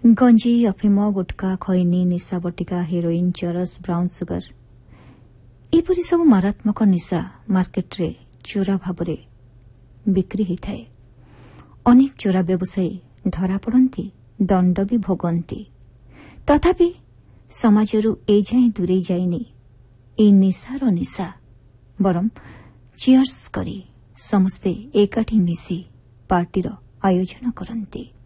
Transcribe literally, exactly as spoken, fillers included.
ଗଞ୍ଜି, ଅଫିମ, ଗୁଟକା, ଖଇନି, ନିଶା ବଟିକା, ହେରୋଇନ୍, ଚରସ, ବ୍ରାଉନ୍ ସୁଗର ଏପରି ସବୁ ମାରାତ୍ମକ ନିଶା ମାର୍କେଟରେ ଚୋରା ଭାବରେ ବିକ୍ରି ହୋଇଥାଏ। ଅନେକ ଚୋରା ବ୍ୟବସାୟୀ ଧରାପଡ଼ନ୍ତି, ଦଣ୍ଡ ବି ଭୋଗନ୍ତି। ତଥାପି ସମାଜରୁ ଏଯାଏଁ ଦୂରେଇ ଯାଇନି ଏହି ନିଶାର ନିଶା। ବରଂ ଚିୟର୍ସ କରି ସମସ୍ତେ ଏକାଠି ମିଶି ପାର୍ଟିର ଆୟୋଜନ କରନ୍ତି।